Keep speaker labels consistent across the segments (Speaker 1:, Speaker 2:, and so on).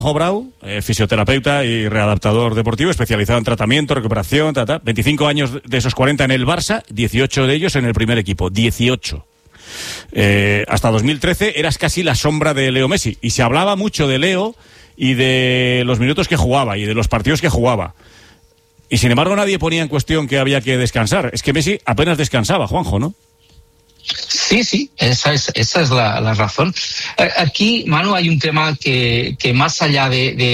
Speaker 1: Brau, fisioterapeuta y readaptador deportivo, especializado en tratamiento, recuperación, 25 años de esos 40 en el Barça, 18 de ellos en el primer equipo, 18. Hasta 2013 eras casi la sombra de Leo Messi, y se hablaba mucho de Leo y de los minutos que jugaba y de los partidos que jugaba. Y sin embargo nadie ponía en cuestión que había que descansar. Es que Messi apenas descansaba, Juanjo, ¿no?
Speaker 2: Sí, esa es la razón. Aquí, Manu, hay un tema que más allá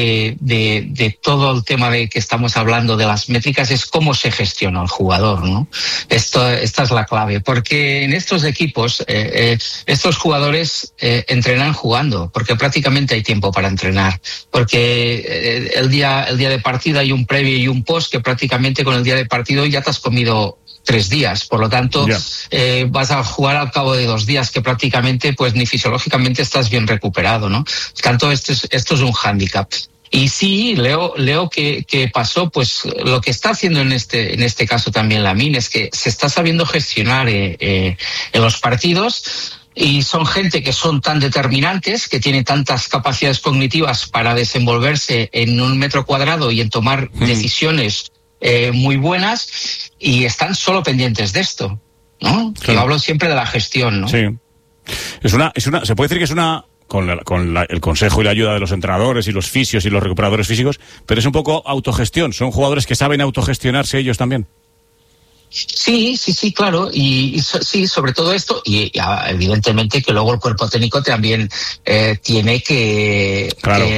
Speaker 2: de todo el tema de que estamos hablando de las métricas, es cómo se gestiona el jugador, ¿no? Esta es la clave, porque en estos equipos, estos jugadores entrenan jugando, porque prácticamente hay tiempo para entrenar, porque el día de partido hay un previo y un post que prácticamente con el día de partido ya te has comido 3 días, por lo tanto vas a jugar al cabo de 2 días, que prácticamente pues ni fisiológicamente estás bien recuperado, ¿no? Por tanto, esto es un hándicap. Y sí, Leo que pasó, pues lo que está haciendo en este caso también Lamine es que se está sabiendo gestionar en los partidos. Y son gente que son tan determinantes, que tiene tantas capacidades cognitivas para desenvolverse en un metro cuadrado y en tomar decisiones muy buenas, y están solo pendientes de esto, ¿no? Claro. Yo hablo siempre de la gestión, ¿no?
Speaker 1: Sí. Se puede decir que es una, con el consejo y la ayuda de los entrenadores y los fisios y los recuperadores físicos, pero es un poco autogestión. Son jugadores que saben autogestionarse ellos también.
Speaker 2: Sí, claro, y sí, sobre todo esto, y evidentemente que luego el cuerpo técnico también tiene que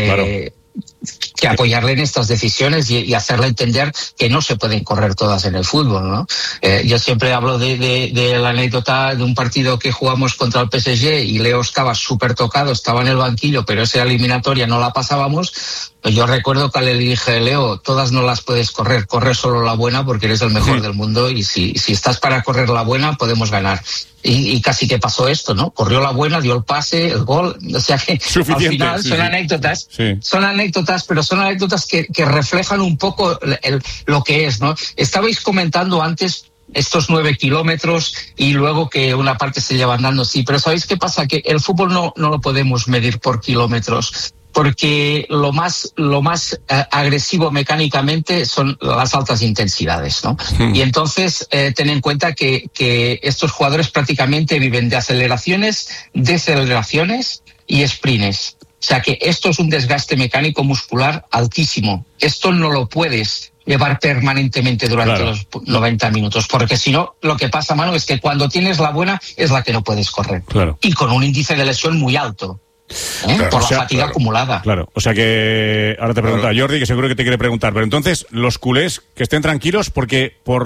Speaker 2: apoyarle en estas decisiones y hacerle entender que no se pueden correr todas en el fútbol, ¿no? Yo siempre hablo de la anécdota de un partido que jugamos contra el PSG y Leo estaba súper tocado, estaba en el banquillo, pero esa eliminatoria no la pasábamos. Pues yo recuerdo que le dije, Leo, todas no las puedes correr, corre solo la buena porque eres el mejor del mundo, y si estás para correr la buena podemos ganar. Y casi que pasó esto, ¿no? Corrió la buena, dio el pase, el gol, o sea que al final son anécdotas, pero son anécdotas que reflejan un poco lo que es, ¿no? Estabais comentando antes estos 9 kilómetros y luego que una parte se lleva andando, sí, pero ¿sabéis qué pasa? Que el fútbol no lo podemos medir por kilómetros, porque lo más agresivo mecánicamente son las altas intensidades, ¿no? Y entonces ten en cuenta que estos jugadores prácticamente viven de aceleraciones, deceleraciones y sprints. O sea que esto es un desgaste mecánico muscular altísimo. Esto no lo puedes llevar permanentemente durante los 90 minutos, porque si no, lo que pasa, Manu, es que cuando tienes la buena es la que no puedes correr. Claro. Y con un índice de lesión muy alto. Por la fatiga acumulada. Claro,
Speaker 1: o sea que ahora te pregunta Jordi, que seguro que te quiere preguntar, pero entonces los culés que estén tranquilos porque por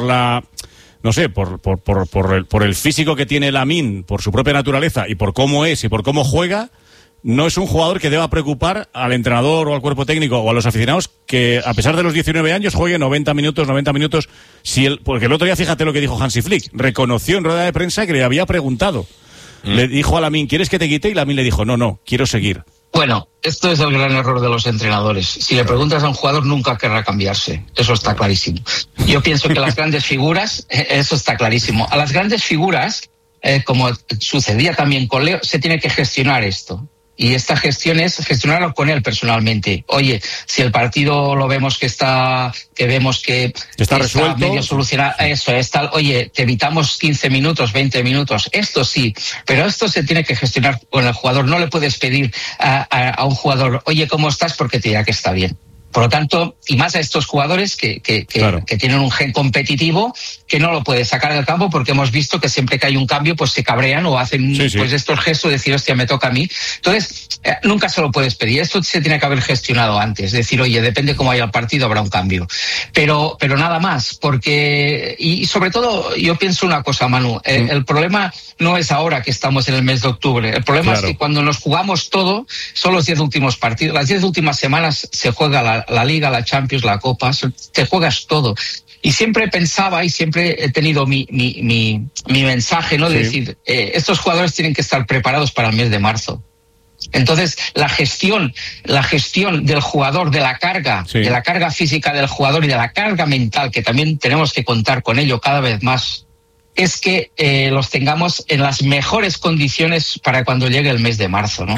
Speaker 1: el físico que tiene Lamine, por su propia naturaleza y por cómo es y por cómo juega, no es un jugador que deba preocupar al entrenador o al cuerpo técnico o a los aficionados que a pesar de los 19 años juegue 90 minutos, porque el otro día fíjate lo que dijo Hansi Flick, reconoció en rueda de prensa que le había preguntado. Le dijo a Lamine, ¿quieres que te quite? Y Lamine le dijo, no, quiero seguir.
Speaker 2: Bueno, esto es el gran error de los entrenadores. Si le preguntas a un jugador, nunca querrá cambiarse. Eso está clarísimo. Yo pienso que las grandes figuras, eso está clarísimo. A las grandes figuras, como sucedía también con Leo, se tiene que gestionar esto. Y esta gestión es gestionarlo con él personalmente. Oye, si el partido lo vemos que está resuelto, medio solucionado, eso está, oye, te evitamos 15 minutos, 20 minutos, esto sí, pero esto se tiene que gestionar con el jugador. No le puedes pedir a un jugador, oye, ¿cómo estás? Porque te dirá que está bien. Por lo tanto, y más a estos jugadores que tienen un gen competitivo que no lo puedes sacar del campo, porque hemos visto que siempre que hay un cambio pues se cabrean o hacen pues estos gestos de decir, hostia, me toca a mí. Entonces, nunca se lo puedes pedir. Esto se tiene que haber gestionado antes. Decir, oye, depende cómo vaya el partido, habrá un cambio. Pero nada más, porque... Y sobre todo, yo pienso una cosa, Manu. El problema no es ahora que estamos en el mes de octubre. El problema es que cuando nos jugamos todo, son los 10 últimos partidos. Las 10 últimas semanas se juega la Liga, la Champions, la Copa, te juegas todo. Y siempre pensaba y siempre he tenido mi mensaje, ¿no? De decir, estos jugadores tienen que estar preparados para el mes de marzo. Entonces, la gestión del jugador, de la carga física del jugador y de la carga mental, que también tenemos que contar con ello cada vez más, es que los tengamos en las mejores condiciones para cuando llegue el mes de marzo, ¿no? Claro.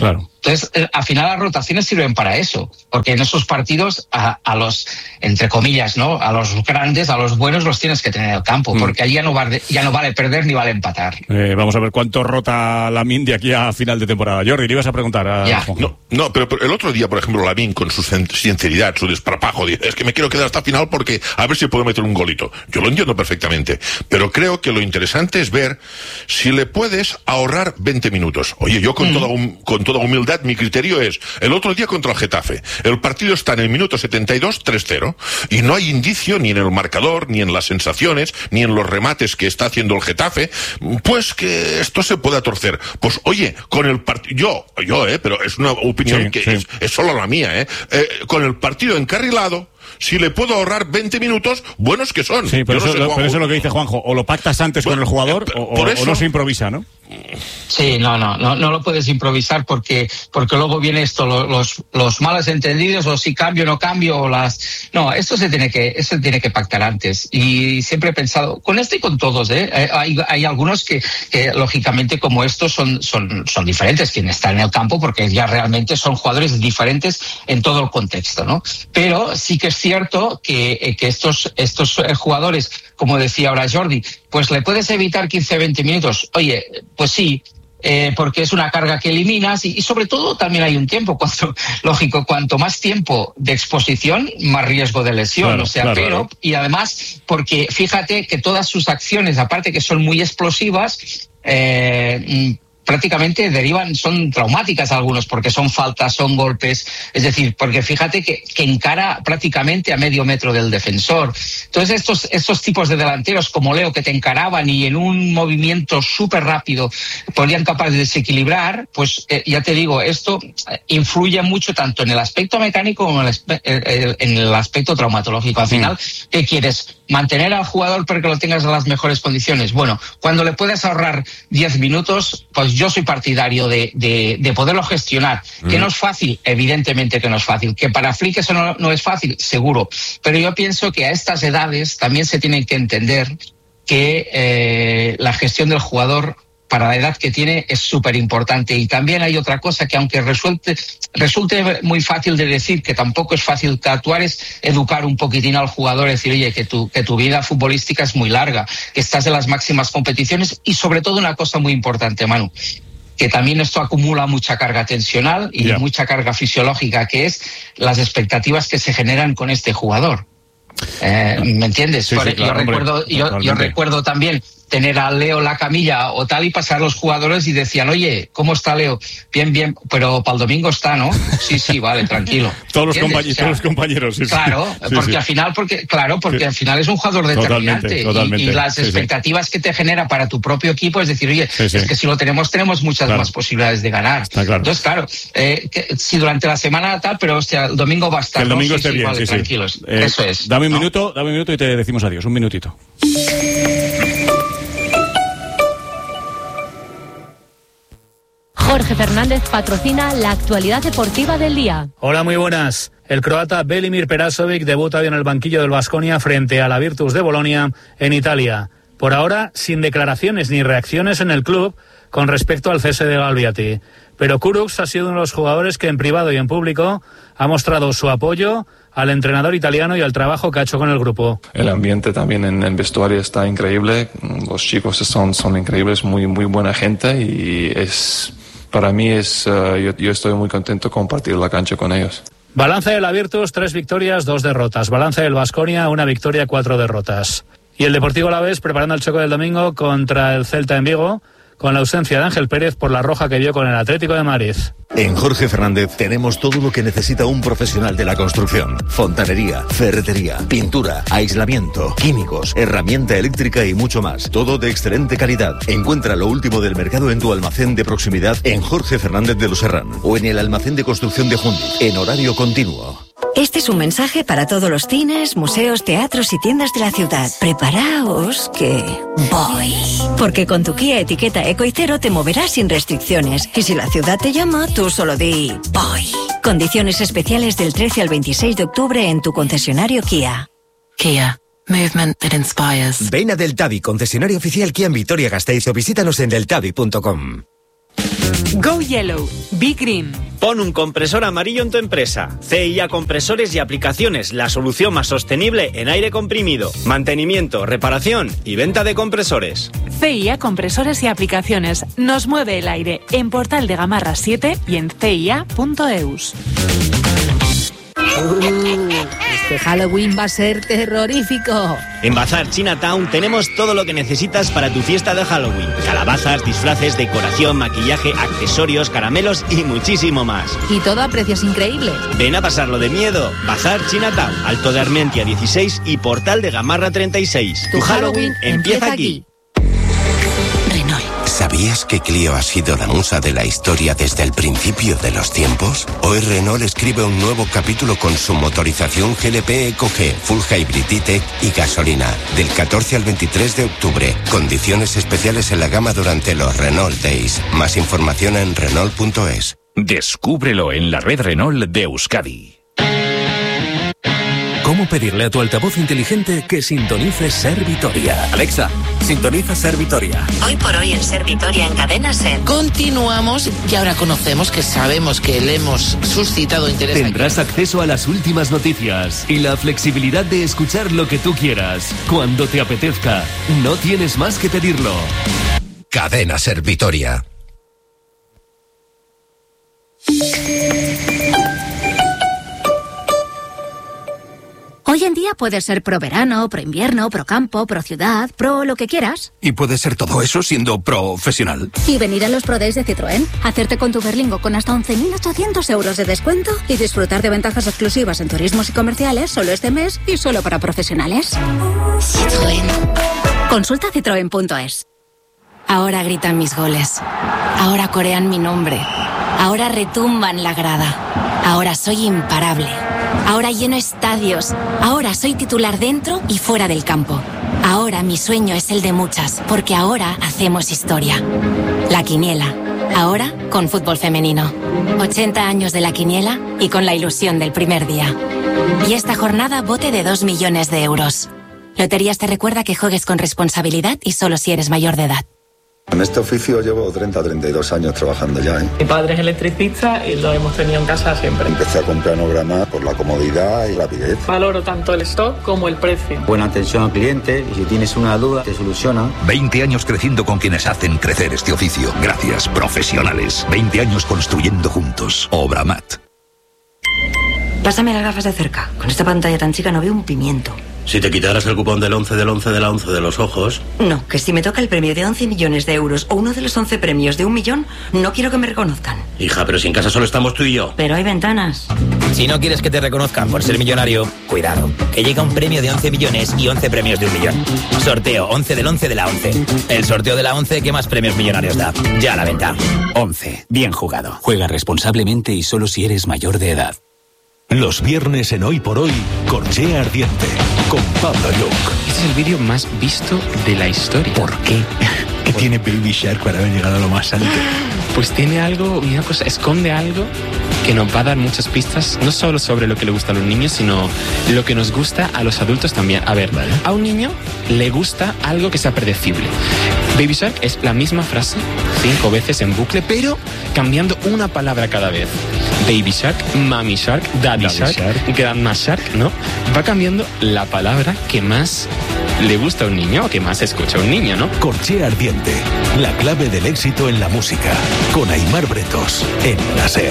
Speaker 2: Entonces, al final las rotaciones sirven para eso, porque en esos partidos a los, entre comillas, ¿no? A los grandes, a los buenos los tienes que tener en el campo, porque allí ya no vale perder ni vale empatar.
Speaker 1: Vamos a ver cuánto rota Lamine de aquí a final de temporada. Jordi, le ibas a preguntar a Juanjo.
Speaker 3: No, pero el otro día, por ejemplo, Lamine, con su sinceridad, su desparpajo, dice, es que me quiero quedar hasta final porque a ver si puedo meter un golito. Yo lo entiendo perfectamente, pero creo que lo interesante es ver si le puedes ahorrar 20 minutos. Oye, yo con toda humildad, mi criterio es, el otro día contra el Getafe, el partido está en el minuto 72, 3-0, y no hay indicio ni en el marcador, ni en las sensaciones, ni en los remates que está haciendo el Getafe, pues que esto se pueda torcer. Pues oye, con el partido, pero es una opinión es solo la mía, con el partido encarrilado, si le puedo ahorrar 20 minutos, buenos que son.
Speaker 1: Sí, pero eso es lo que dice Juanjo. O lo pactas antes con el jugador o no se improvisa, ¿no?
Speaker 2: Sí, no lo puedes improvisar porque luego viene esto, los malos entendidos, o si cambio, no cambio, esto se tiene que pactar antes. Y siempre he pensado, con esto y con todos, hay algunos que lógicamente como estos son diferentes, quien está en el campo, porque ya realmente son jugadores diferentes en todo el contexto, ¿no? Pero sí que es cierto que estos jugadores, como decía ahora Jordi, pues le puedes evitar 15-20 minutos. Oye, pues sí, porque es una carga que eliminas y sobre todo también hay un tiempo, cuanto más tiempo de exposición, más riesgo de lesión, y además porque fíjate que todas sus acciones, aparte que son muy explosivas, prácticamente son traumáticas algunos, porque son faltas, son golpes, es decir, porque fíjate que encara prácticamente a medio metro del defensor. Entonces estos tipos de delanteros como Leo, que te encaraban y en un movimiento súper rápido podían capaz de desequilibrar, pues ya te digo, esto influye mucho tanto en el aspecto mecánico como en el aspecto traumatológico. Al final, ¿qué quieres? ¿Mantener al jugador para que lo tengas en las mejores condiciones? Bueno, cuando le puedes ahorrar 10 minutos, pues yo soy partidario de poderlo gestionar. Que no es fácil, evidentemente que no es fácil. Que para Flick eso no es fácil, seguro. Pero yo pienso que a estas edades también se tiene que entender que la gestión del jugador para la edad que tiene es súper importante. Y también hay otra cosa que, aunque resulte muy fácil de decir, que tampoco es fácil de actuar, es educar un poquitín al jugador, decir, oye, que tu vida futbolística es muy larga, que estás en las máximas competiciones, y sobre todo una cosa muy importante, Manu, que también esto acumula mucha carga tensional y mucha carga fisiológica, que es las expectativas que se generan con este jugador. ¿Me entiendes?
Speaker 1: Sí, claro,
Speaker 2: yo recuerdo también tener a Leo en la camilla o tal, y pasar los jugadores y decían, oye, ¿cómo está Leo? Bien, pero para el domingo está, ¿no? Sí, vale, tranquilo.
Speaker 1: Todos los compañeros, sí.
Speaker 2: Claro, porque al final, al final es un jugador determinante.
Speaker 1: Totalmente,
Speaker 2: y las expectativas que te genera para tu propio equipo es decir, oye, es que si lo tenemos muchas más posibilidades de ganar.
Speaker 1: Está claro.
Speaker 2: Entonces, claro, si durante la semana tal, pero hostia, el domingo va a estar.
Speaker 1: El domingo esté bien,
Speaker 2: vale, tranquilos. Eso es.
Speaker 1: Dame un minuto y te decimos adiós. Un minutito.
Speaker 4: Jorge Fernández patrocina la actualidad deportiva del día.
Speaker 5: Hola, muy buenas. El croata Velimir Perasovic debuta hoy en el banquillo del Baskonia frente a la Virtus de Bolonia en Italia. Por ahora, sin declaraciones ni reacciones en el club con respecto al cese de Galbiati. Pero Kurucs ha sido uno de los jugadores que en privado y en público ha mostrado su apoyo al entrenador italiano y al trabajo que ha hecho con el grupo.
Speaker 6: El ambiente también en el vestuario está increíble. Los chicos son increíbles, muy buena gente, y para mí yo estoy muy contento de compartir la cancha con ellos.
Speaker 5: Balance de la Virtus, 3 victorias, 2 derrotas. Balance del Baskonia, 1 victoria, 4 derrotas. Y el Deportivo Alavés preparando el choque del domingo contra el Celta en Vigo, con la ausencia de Ángel Pérez por la roja que vio con el Atlético de Madrid.
Speaker 7: En Jorge Fernández tenemos todo lo que necesita un profesional de la construcción: fontanería, ferretería, pintura, aislamiento, químicos, herramienta eléctrica y mucho más. Todo de excelente calidad. Encuentra lo último del mercado en tu almacén de proximidad en Jorge Fernández de los Herrán o en el almacén de construcción de Jundi, en horario continuo.
Speaker 8: Este es un mensaje para todos los cines, museos, teatros y tiendas de la ciudad. Preparaos que voy. Porque con tu Kia etiqueta Eco y Cero te moverás sin restricciones. Y si la ciudad te llama, tú solo di voy. Condiciones especiales del 13 al 26 de octubre en tu concesionario Kia.
Speaker 9: Kia. Movement that inspires.
Speaker 10: Ven a Deltavi, concesionario oficial Kia en Vitoria-Gasteiz, o visítanos en deltavi.com. Go Yellow, Be Green.
Speaker 11: Pon un compresor amarillo en tu empresa. CIA Compresores y Aplicaciones, la solución más sostenible en aire comprimido. Mantenimiento, reparación y venta de compresores.
Speaker 10: CIA Compresores y Aplicaciones. Nos mueve el aire en Portal de Gamarra 7 y en cia.eus.
Speaker 12: Este Halloween va a ser terrorífico.
Speaker 11: En Bazar Chinatown tenemos todo lo que necesitas para tu fiesta de Halloween. Calabazas, disfraces, decoración, maquillaje, accesorios, caramelos y muchísimo más.
Speaker 12: Y todo a precios increíbles.
Speaker 11: Ven a pasarlo de miedo. Bazar Chinatown, Alto de Armentia 16 y Portal de Gamarra 36.
Speaker 12: Tu Halloween empieza aquí.
Speaker 13: ¿Sabías que Clio ha sido la musa de la historia desde el principio de los tiempos? Hoy Renault escribe un nuevo capítulo con su motorización GLP Eco G, Full Hybrid E-Tech y gasolina. Del 14 al 23 de octubre. Condiciones especiales en la gama durante los Renault Days. Más información en Renault.es.
Speaker 14: Descúbrelo en la red Renault de Euskadi.
Speaker 15: ¿Cómo pedirle a tu altavoz inteligente que sintonice Ser Vitoria? Alexa, sintoniza Ser Vitoria.
Speaker 16: Hoy por hoy en Ser Vitoria, en Cadena Ser.
Speaker 17: Continuamos y ahora conocemos que sabemos que le hemos suscitado interés.
Speaker 15: Tendrás acceso a las últimas noticias y la flexibilidad de escuchar lo que tú quieras, cuando te apetezca. No tienes más que pedirlo.
Speaker 13: Cadena Ser Vitoria.
Speaker 18: Hoy en día puedes ser pro verano, pro invierno, pro campo, pro ciudad, pro lo que quieras.
Speaker 15: Y puedes ser todo eso siendo profesional.
Speaker 18: Y venir a los Pro Days de Citroën, hacerte con tu Berlingo con hasta 11.800 euros de descuento y disfrutar de ventajas exclusivas en turismos y comerciales solo este mes y solo para profesionales.
Speaker 16: Citroën.
Speaker 18: Consulta citroen.es.
Speaker 16: Ahora gritan mis goles. Ahora corean mi nombre. Ahora retumban la grada. Ahora soy imparable. Ahora lleno estadios. Ahora soy titular dentro y fuera del campo. Ahora mi sueño es el de muchas, porque ahora hacemos historia. La Quiniela. Ahora con fútbol femenino. 80 años de La Quiniela y con la ilusión del primer día. Y esta jornada bote de 2 millones de euros. Loterías te recuerda que juegues con responsabilidad y solo si eres mayor de edad.
Speaker 19: En este oficio llevo 32 años trabajando ya.
Speaker 20: Mi padre es electricista y lo hemos tenido en casa siempre.
Speaker 19: Empecé a comprar en Obramar por la comodidad y rapidez.
Speaker 20: Valoro tanto el stock como el precio.
Speaker 21: Buena atención al cliente y si tienes una duda te soluciona.
Speaker 14: 20 años creciendo con quienes hacen crecer este oficio. Gracias, profesionales. 20 años construyendo juntos. Obramat.
Speaker 16: Pásame las gafas de cerca. Con esta pantalla tan chica no veo un pimiento.
Speaker 22: Si te quitaras el cupón del 11 del 11 de la 11 de los ojos...
Speaker 16: No, que si me toca el premio de 11 millones de euros o uno de los 11 premios de 1 millón, no quiero que me reconozcan.
Speaker 22: Hija, pero si en casa solo estamos tú y yo.
Speaker 16: Pero hay ventanas.
Speaker 23: Si no quieres que te reconozcan por ser millonario, cuidado, que llega un premio de 11 millones y 11 premios de 1 millón. Sorteo 11 del 11 de la 11. El sorteo de la 11 que más premios millonarios da. Ya a la venta.
Speaker 15: 11. Bien jugado. Juega responsablemente y solo si eres mayor de edad.
Speaker 14: Los viernes en Hoy por Hoy, Corchea Ardiente, con Pablo Lluc.
Speaker 24: Este es el vídeo más visto de la historia.
Speaker 15: ¿Por qué?
Speaker 24: ¿Qué tiene Baby Shark para haber llegado a lo más alto? Pues tiene algo, una cosa, esconde algo que nos va a dar muchas pistas, no solo sobre lo que le gusta a los niños, sino lo que nos gusta a los adultos también. A ver, ¿vale? A un niño le gusta algo que sea predecible. Baby Shark es la misma frase 5 veces en bucle, pero cambiando una palabra cada vez. Baby Shark, Mommy Shark, Daddy Shark, Grandma Shark, ¿no? Va cambiando la palabra que más le gusta a un niño o que más escucha a un niño, ¿no?
Speaker 14: Corchea Ardiente, la clave del éxito en la música, con Aimar Bretos, en la SER.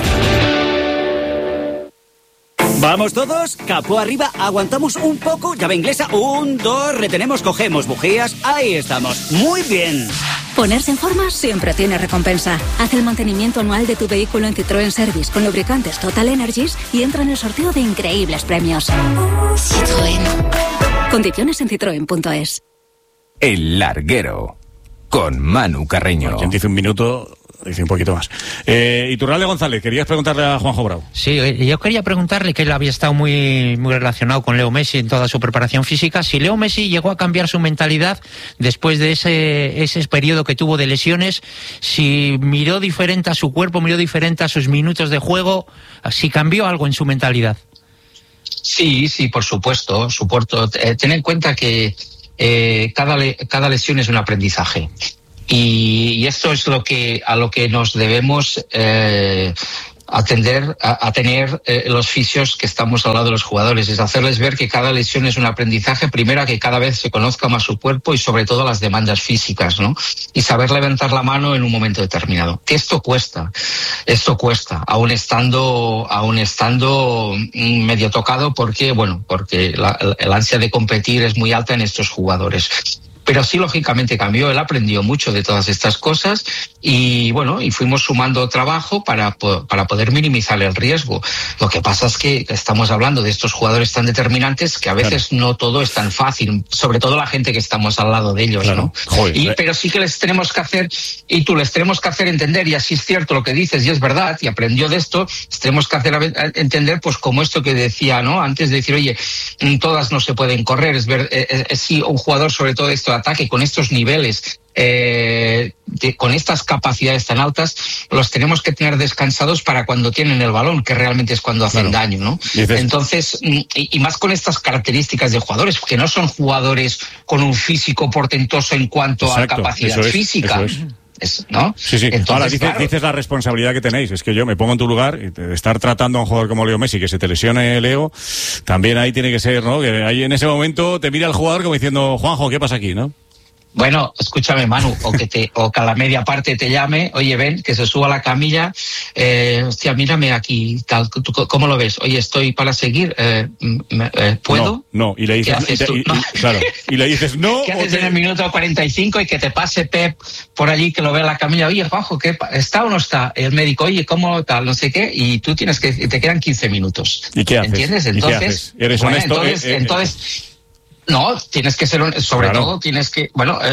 Speaker 25: ¿Vamos todos? Capó arriba, aguantamos un poco, llave inglesa, 1, 2, retenemos, cogemos bujías, ahí estamos, muy bien.
Speaker 18: Ponerse en forma siempre tiene recompensa. Haz el mantenimiento anual de tu vehículo en Citroën Service con lubricantes Total Energies y entra en el sorteo de increíbles premios.
Speaker 16: Citroën.
Speaker 18: Condiciones en citroen.es.
Speaker 15: El Larguero, con Manu Carreño.
Speaker 1: Bueno, quien dice un minuto, dice un poquito más. Iturralde González, querías preguntarle a Juanjo Bravo.
Speaker 26: Sí, yo quería preguntarle, que él había estado muy relacionado con Leo Messi en toda su preparación física, si Leo Messi llegó a cambiar su mentalidad después de ese periodo que tuvo de lesiones, si miró diferente a su cuerpo, miró diferente a sus minutos de juego, si cambió algo en su mentalidad.
Speaker 2: Sí, por supuesto. Ten en cuenta que cada lesión es un aprendizaje. Y esto es a lo que nos debemos atender a tener los fisios que estamos al lado de los jugadores, es hacerles ver que cada lesión es un aprendizaje, primero a que cada vez se conozca más su cuerpo y sobre todo las demandas físicas, ¿no? Y saber levantar la mano en un momento determinado. Que esto cuesta, aún estando medio tocado, porque el ansia de competir es muy alta en estos jugadores. Pero sí, lógicamente cambió, él aprendió mucho de todas estas cosas y fuimos sumando trabajo para poder minimizar el riesgo. Lo que pasa es que estamos hablando de estos jugadores tan determinantes que a veces no todo es tan fácil, sobre todo la gente que estamos al lado de ellos, ¿no? Pero sí que les tenemos que hacer entender, y así es cierto lo que dices, y es verdad, y aprendió de esto, les tenemos que hacer entender, pues como esto que decía, ¿no? Antes de decir, oye, todas no se pueden correr, sí, un jugador sobre todo esto de ataque con estos niveles, con estas capacidades tan altas, los tenemos que tener descansados para cuando tienen el balón, que realmente es cuando hacen daño, ¿no? Entonces, y más con estas características de jugadores, que no son jugadores con un físico portentoso en cuanto a capacidad física. ¿No?
Speaker 1: Sí. Entonces, ahora dices la responsabilidad que tenéis. Es que yo me pongo en tu lugar y estar tratando a un jugador como Leo Messi, que se te lesione Leo, también ahí tiene que ser, ¿no? Que ahí en ese momento te mira el jugador como diciendo, Juanjo, ¿qué pasa aquí, no?
Speaker 2: Bueno, escúchame, Manu, o que a la media parte te llame, oye, ven, que se suba a la camilla, hostia, mírame aquí, tal, ¿tú cómo lo ves? Oye, estoy para seguir, ¿puedo?
Speaker 1: No, y le dices, y le dices no.
Speaker 2: ¿Qué haces en el minuto 45 y que te pase Pep por allí, que lo vea en la camilla? Oye, Juanjo, ¿qué está o no está? El médico, oye, ¿cómo tal? No sé qué, y tú te quedan 15 minutos.
Speaker 1: ¿Y qué haces?
Speaker 2: ¿Entiendes? Entonces,
Speaker 1: ¿qué haces? ¿Eres honesto?
Speaker 2: Entonces, no, tienes que ser, todo, tienes que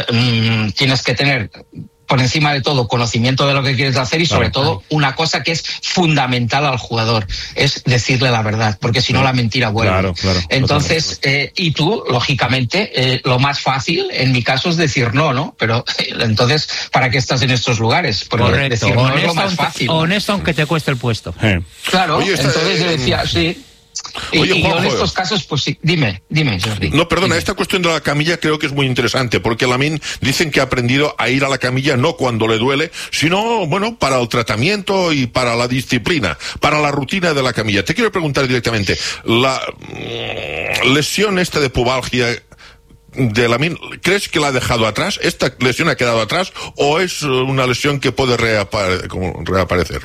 Speaker 2: tener por encima de todo conocimiento de lo que quieres hacer y sobre todo una cosa que es fundamental al jugador, es decirle la verdad, porque si no la mentira vuelve. Entonces, y tú, lógicamente, lo más fácil, en mi caso, es decir no, pero entonces, ¿para qué estás en estos lugares? Porque
Speaker 26: correcto,
Speaker 2: decir no es lo más fácil.
Speaker 26: Honesto aunque te cueste el puesto.
Speaker 2: Claro, oye, entonces yo decía, sí.
Speaker 3: Oye,
Speaker 2: y yo en estos casos, pues sí, dime, Jordi.
Speaker 3: No, perdona, esta cuestión de la camilla creo que es muy interesante, porque Lamine dicen que ha aprendido a ir a la camilla no cuando le duele, sino, para el tratamiento y para la disciplina, para la rutina de la camilla. Te quiero preguntar directamente, la lesión esta de pubalgia de Lamine, ¿crees que la ha dejado atrás? ¿Esta lesión ha quedado atrás o es una lesión que puede reaparecer?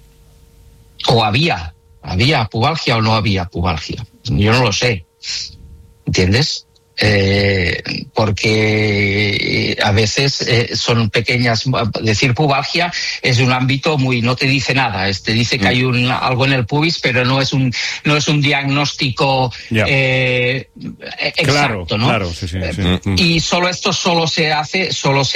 Speaker 2: O ¿Había pubalgia o no había pubalgia? Yo no lo sé, ¿entiendes? Porque a veces son pequeñas. Decir pubalgia es un ámbito no te dice nada. Te dice que hay algo en el pubis, pero no es un diagnóstico exacto, ¿no?
Speaker 1: Claro, sí.
Speaker 2: Y esto solo se hace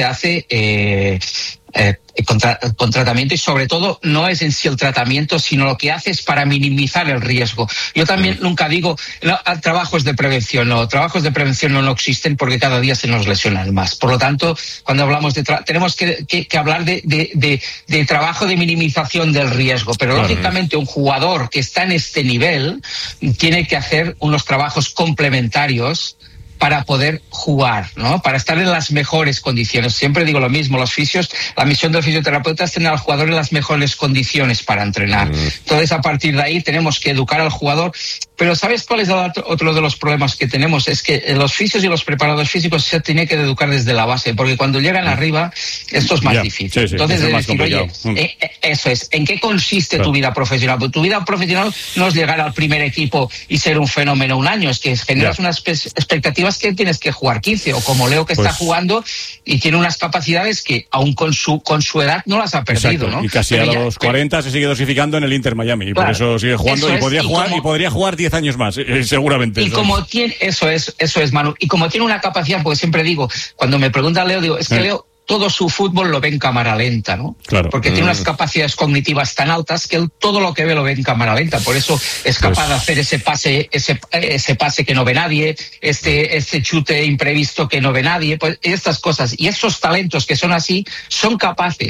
Speaker 2: con tratamiento, y sobre todo no es en sí el tratamiento, sino lo que hace es para minimizar el riesgo. Yo también nunca digo trabajos de prevención, trabajos de prevención no existen porque cada día se nos lesionan más. Por lo tanto, cuando hablamos tenemos que hablar de trabajo de minimización del riesgo, pero lógicamente un jugador que está en este nivel tiene que hacer unos trabajos complementarios para poder jugar, ¿no? Para estar en las mejores condiciones. Siempre digo lo mismo, los fisios, la misión del fisioterapeuta es tener al jugador en las mejores condiciones para entrenar. Entonces, a partir de ahí tenemos que educar al jugador. Pero ¿sabes cuál es otro de los problemas que tenemos? Es que los fisios y los preparadores físicos se tienen que educar desde la base, porque cuando llegan arriba, esto es más difícil. Entonces, es decir, oye, eso es, ¿en qué consiste tu vida profesional? Pues tu vida profesional no es llegar al primer equipo y ser un fenómeno un año, es que generas unas expectativas que tienes que jugar 15, o como Leo, que está jugando y tiene unas capacidades que aún con su edad no las ha perdido, ¿no?
Speaker 1: Y casi pero a los 40 se sigue dosificando en el Inter Miami, y por eso sigue jugando y podría jugar 10 años más, seguramente.
Speaker 2: Y como tiene, eso es, Manu, y como tiene una capacidad, porque siempre digo, cuando me pregunta Leo, digo, es que Leo todo su fútbol lo ve en cámara lenta, ¿no?
Speaker 1: Claro.
Speaker 2: Porque tiene unas capacidades cognitivas tan altas que él todo lo que ve lo ve en cámara lenta. Por eso es capaz de hacer ese pase que no ve nadie, este chute imprevisto que no ve nadie, pues estas cosas. Y esos talentos que son así son capaces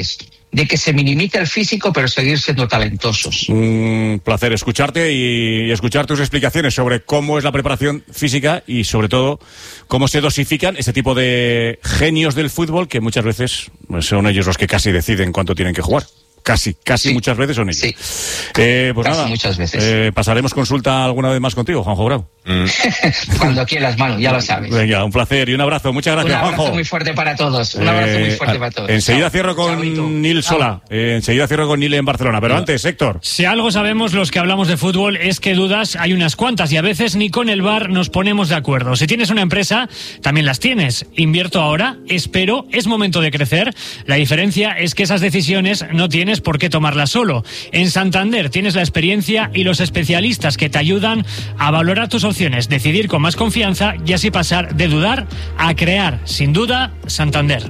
Speaker 2: de que se minimice el físico pero seguir siendo talentosos.
Speaker 1: Un placer escucharte y escuchar tus explicaciones sobre cómo es la preparación física y sobre todo cómo se dosifican ese tipo de genios del fútbol que muchas veces son ellos los que casi deciden cuánto tienen que jugar. Casi sí. Muchas veces son ellos.
Speaker 2: Sí.
Speaker 1: Pues
Speaker 2: casi
Speaker 1: nada,
Speaker 2: muchas veces.
Speaker 1: Pasaremos consulta alguna vez más contigo, Juanjo Bravo.
Speaker 2: Cuando quieras, Manu, ya lo sabes.
Speaker 1: Venga, un placer y un abrazo. Muchas gracias, Juanjo.
Speaker 2: Un abrazo muy fuerte para todos. Un abrazo muy fuerte para todos.
Speaker 1: Enseguida cierro con Nil Sola. Enseguida cierro con Nil en Barcelona. Pero antes, Héctor.
Speaker 4: Si algo sabemos los que hablamos de fútbol es que dudas hay unas cuantas y a veces ni con el VAR nos ponemos de acuerdo. Si tienes una empresa, también las tienes. Invierto ahora, espero, es momento de crecer. La diferencia es que esas decisiones no tienes por qué tomarlas solo. En Santander tienes la experiencia y los especialistas que te ayudan a valorar tus opciones, decidir con más confianza y así pasar de dudar a crear. Sin duda, Santander.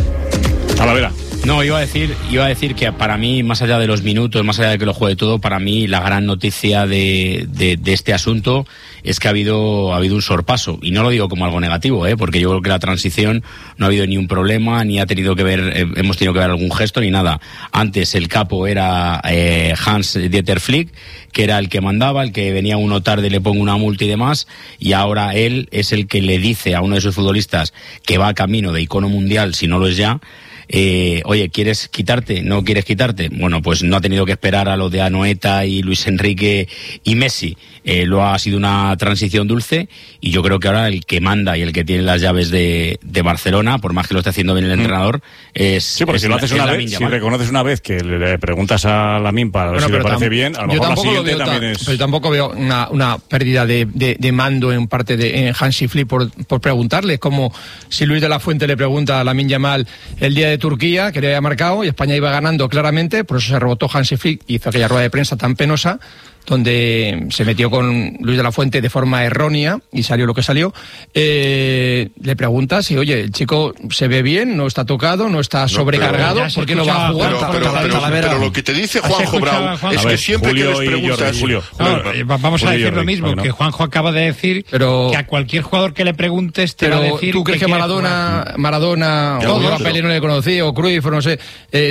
Speaker 1: A la vera.
Speaker 5: No, iba a decir que para mí, más allá de los minutos, más allá de que lo juegue todo, para mí la gran noticia de este asunto es que ha habido un sorpaso. Y no lo digo como algo negativo, porque yo creo que la transición no ha habido ni un problema, ni hemos tenido que ver algún gesto, ni nada. Antes el capo era Hans-Dieter Flick, que era el que mandaba, el que venía uno tarde le pongo una multa y demás, y ahora él es el que le dice a uno de sus futbolistas que va camino de icono mundial, si no lo es ya, oye, ¿quieres quitarte? ¿No quieres quitarte? Bueno, pues no ha tenido que esperar a lo de Anoeta y Luis Enrique y Messi. Lo ha sido una transición dulce y yo creo que ahora el que manda y el que tiene las llaves de Barcelona, por más que lo esté haciendo bien el entrenador, es...
Speaker 1: Sí, porque si lo haces una vez, si reconoces una vez que le preguntas a Lamine para ver si le parece bien, a lo mejor la siguiente también es...
Speaker 6: Pero tampoco veo una pérdida de mando en parte de Hansi Flick por preguntarle, como si Luis de la Fuente le pregunta a Lamine Yamal el día de Turquía, que le había marcado y España iba ganando claramente, por eso se rebotó Hansi Flick y hizo aquella rueda de prensa tan penosa donde se metió con Luis de la Fuente de forma errónea y salió lo que salió. Le pregunta si, oye, el chico se ve bien, no está tocado, no está sobrecargado, ¿por qué no va a jugar?
Speaker 3: Pero lo que te dice Juanjo Bravo es que siempre que les preguntas...
Speaker 7: Vamos a decir lo mismo, que Juanjo acaba de decir que a cualquier jugador que le preguntes te va a decir...
Speaker 6: ¿Tú crees que Maradona o Pelé no le conocía, o Cruyff, o no sé,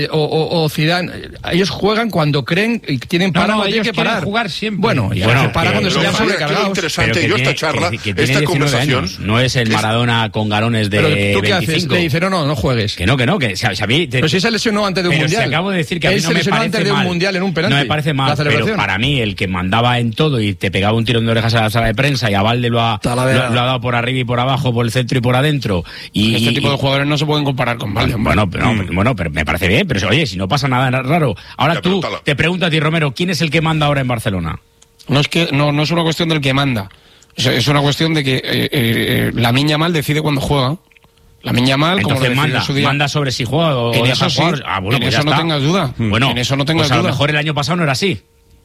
Speaker 6: o Zidane, ellos juegan cuando creen y tienen parado, tienen que parar?
Speaker 7: Siempre.
Speaker 6: Bueno, para cuando se llaman sobrecargados.
Speaker 3: Interesante, yo esta charla, esta conversación...
Speaker 5: No es el Maradona con galones de 25.
Speaker 6: ¿Pero tú qué haces? Le dice, no juegues.
Speaker 5: Que no, que a mí...
Speaker 6: Pero si se lesionó antes de un mundial.
Speaker 5: Si acabo de decir que a mí no me parece
Speaker 6: antes de un mundial en un penalti.
Speaker 5: No me parece mal, pero para mí el que mandaba en todo y te pegaba un tirón de orejas a la sala de prensa y a Valde lo ha dado por arriba y por abajo, por el centro y por adentro. Y
Speaker 6: este tipo de jugadores no se pueden comparar con Valde.
Speaker 5: Bueno, pero me parece bien. Pero oye, si no pasa nada raro. Ahora tú te pregunto a ti, Romero, ¿quién es el que manda ahora en Barcelona?
Speaker 6: No es una cuestión del que manda. Es una cuestión de que Lamine Yamal decide cuando juega. Lamine Yamal, como lo
Speaker 5: manda sobre si juega o
Speaker 6: en eso sí.
Speaker 5: Bueno,
Speaker 6: en
Speaker 5: pues
Speaker 6: eso no tengas duda.
Speaker 5: Bueno, en eso no tengas duda. A lo mejor el año pasado no era así.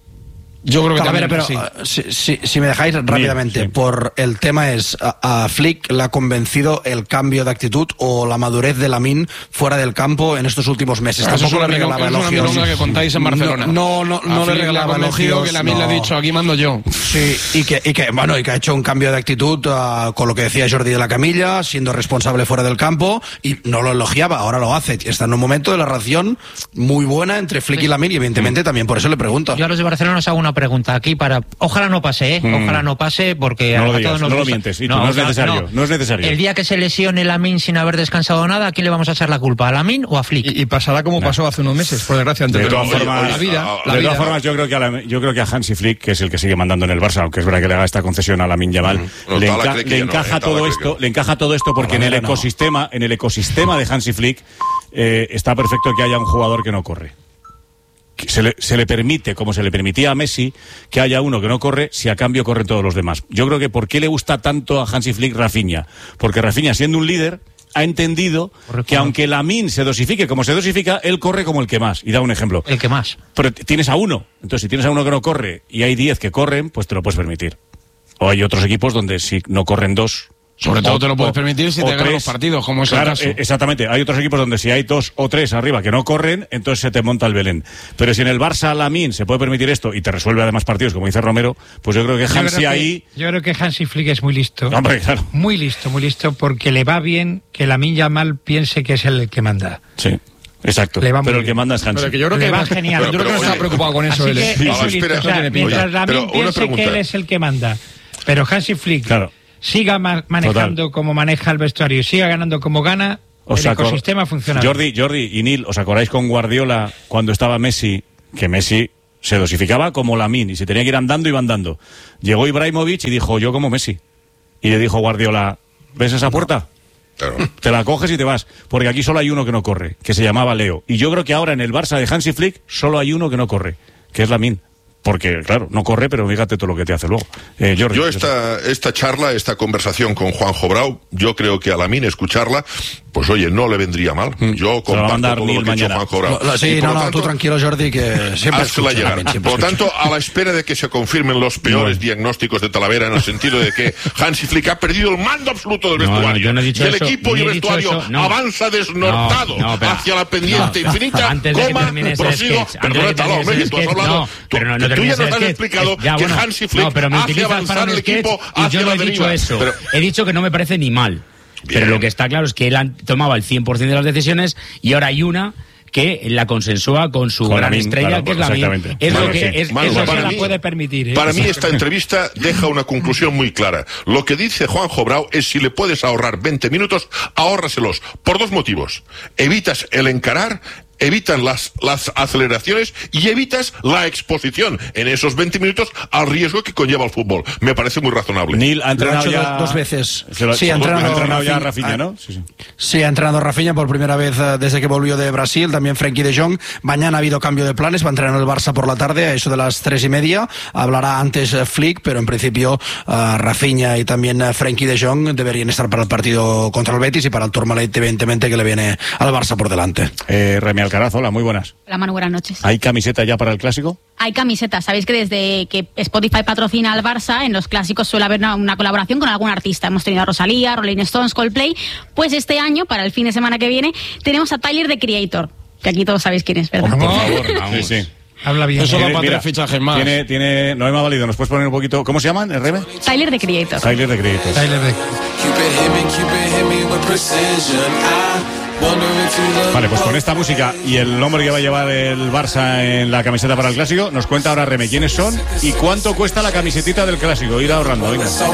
Speaker 6: Yo creo que también,
Speaker 8: pero si me dejáis rápidamente, por el tema es, ¿a Flick le ha convencido el cambio de actitud o la madurez de Lamine fuera del campo en estos últimos meses?
Speaker 6: Tampoco le regalaba elogios. Es una que contáis en Barcelona.
Speaker 8: No le regalaba elogios.
Speaker 6: Que Lamine le ha dicho, aquí mando yo.
Speaker 8: Sí, y que ha hecho un cambio de actitud con lo que decía Jordi de la Camilla, siendo responsable fuera del campo, y no lo elogiaba, ahora lo hace. Está en un momento de la relación muy buena entre Flick y Lamine, y evidentemente también por eso le pregunto.
Speaker 26: Yo a los de Barcelona os hago una pregunta aquí ojalá no pase, ojalá no pase, porque
Speaker 1: no lo mientes, y no es necesario, no es necesario.
Speaker 26: El día que se lesione Lamine sin haber descansado nada, ¿a quién le vamos a echar la culpa? ¿A Lamine o a Flick?
Speaker 6: Y pasará como pasó hace unos meses, por desgracia.
Speaker 1: De todas formas, yo creo que a Hansi Flick, que es el que sigue mandando en el Barça, aunque es verdad que le haga esta concesión a Lamine Yamal, le encaja todo esto porque en el ecosistema de Hansi Flick está perfecto que haya un jugador que no corre. Se le permite, como se le permitía a Messi, que haya uno que no corre si a cambio corren todos los demás. Yo creo que ¿por qué le gusta tanto a Hansi Flick Rafinha? Porque Rafinha, siendo un líder, ha entendido que aunque Lamine se dosifique como se dosifica, él corre como el que más. Y da un ejemplo.
Speaker 26: El que más.
Speaker 1: Pero tienes a uno. Entonces, si tienes a uno que no corre y hay 10 que corren, pues te lo puedes permitir. O hay otros equipos donde si no corren 2...
Speaker 6: Sobre todo te lo puedes permitir si te ganan los partidos, como es el caso.
Speaker 1: Exactamente. Hay otros equipos donde si hay 2 o 3 arriba que no corren, entonces se te monta el Belén. Pero si en el Barça Lamine se puede permitir esto y te resuelve además partidos, como dice Romero, pues yo creo que
Speaker 7: Yo creo que Hansi Flick es muy listo.
Speaker 1: Hombre, claro.
Speaker 7: Muy listo, porque le va bien que Lamine Yamal piense que es el que manda.
Speaker 1: Sí. Exacto. Pero el que manda es Hansi.
Speaker 6: Pero que yo creo que
Speaker 7: le va genial.
Speaker 6: Yo creo que no está preocupado con eso.
Speaker 7: Mientras Lamin piense que él es el que manda, pero Hansi Flick siga manejando como maneja el vestuario y siga ganando como gana, el ecosistema funciona.
Speaker 1: Jordi y Neil, ¿os acordáis con Guardiola cuando estaba Messi? Que Messi se dosificaba como Lamin y se tenía que ir andando, iba andando. Llegó Ibrahimovic y dijo, yo como Messi. Y le dijo Guardiola, ¿ves esa puerta?
Speaker 3: Claro.
Speaker 1: Te la coges y te vas, porque aquí solo hay uno que no corre, que se llamaba Leo. Y yo creo que ahora en el Barça de Hansi Flick solo hay uno que no corre, que es Lamin. Porque, claro, no corre, pero fíjate todo lo que te hace luego. Jordi,
Speaker 3: yo esta charla, esta conversación con Juanjo Brau, yo creo que a Lamin escucharla, pues oye, no le vendría mal. Yo comparto todo lo que ha dicho Juanjo Brau.
Speaker 8: Sí, tú tranquilo, Jordi, que siempre
Speaker 3: escucha llegar. Por lo tanto, a la espera de que se confirmen los peores diagnósticos de Talavera, en el sentido de que Hansi Flick ha perdido el mando absoluto del vestuario.
Speaker 5: No,
Speaker 3: y el equipo y el vestuario avanza desnortado hacia la pendiente infinita.
Speaker 5: Antes de que termines el sketch,
Speaker 3: tú ya nos has explicado que Hansi Flick hace avanzar el equipo hacia la deriva.
Speaker 5: He dicho que no me parece ni mal. Bien. Pero lo que está claro es que él tomaba el 100% de las decisiones y ahora hay una que la consensúa con su gran estrella, que es Lamin. Es lo que es,
Speaker 7: eso se la puede permitir.
Speaker 3: Para mí esta entrevista deja una conclusión muy clara. Lo que dice Juanjo Brau es: si le puedes ahorrar 20 minutos, ahórraselos. Por dos motivos. Evitas el encarar, evitan las aceleraciones y evitas la exposición en esos 20 minutos al riesgo que conlleva el fútbol. Me parece muy razonable.
Speaker 1: Neil ha entrenado ya
Speaker 8: dos veces.
Speaker 1: Sí, ha entrenado ya Rafinha, ¿no?
Speaker 8: Sí, ha entrenado Rafinha por primera vez desde que volvió de Brasil, también Frenkie de Jong. Mañana ha habido cambio de planes, va a entrenar el Barça por la tarde, a eso de las 3:30. Hablará antes Flick, pero en principio Rafinha y también Frenkie de Jong deberían estar para el partido contra el Betis y para el Tourmalet, evidentemente, que le viene al Barça por delante.
Speaker 1: Remy Alcaraz, hola, muy buenas.
Speaker 9: Hola Manu, buenas noches.
Speaker 1: ¿Hay camiseta ya para el Clásico?
Speaker 9: Hay camiseta. Sabéis que desde que Spotify patrocina al Barça, en los clásicos suele haber una colaboración con algún artista. Hemos tenido a Rosalía, Rolling Stones, Coldplay. Pues este año, para el fin de semana que viene, tenemos a Tyler, the Creator, que aquí todos sabéis quién es, ¿verdad?
Speaker 1: Por favor, vamos. Sí.
Speaker 7: Habla bien.
Speaker 6: Eso va para 3 fichajes más.
Speaker 1: No me ha valido. ¿Nos puedes poner un poquito? ¿Cómo se llaman, Rebe?
Speaker 9: Tyler, the Creator.
Speaker 1: Tyler, the Creator. Vale, pues con esta música y el nombre que va a llevar el Barça en la camiseta para el Clásico, nos cuenta ahora Reme quiénes son y cuánto cuesta la camisetita del Clásico. Ir ahorrando, venga.